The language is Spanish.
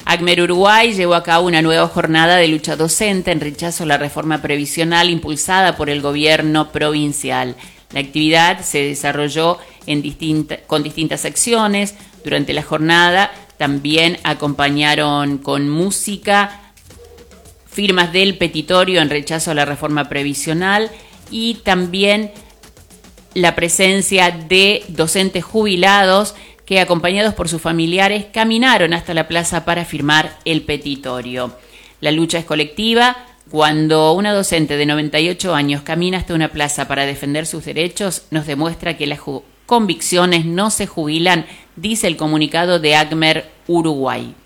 ACMER Uruguay llevó a cabo una nueva jornada de lucha docente en rechazo a la reforma previsional impulsada por el gobierno provincial. La actividad se desarrolló con distintas secciones. Durante la jornada también acompañaron con música firmas del petitorio en rechazo a la reforma previsional y también la presencia de docentes jubilados que, acompañados por sus familiares, caminaron hasta la plaza para firmar el petitorio. La lucha es colectiva. Cuando una docente de 98 años camina hasta una plaza para defender sus derechos, nos demuestra que las convicciones no se jubilan, dice el comunicado de ACMER Uruguay.